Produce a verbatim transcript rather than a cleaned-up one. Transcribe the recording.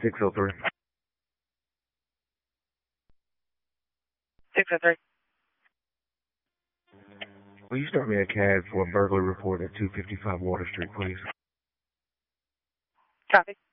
six oh three. six oh three. Will you start me a cab for a burglary report at two fifty-five Water Street, please? Copy.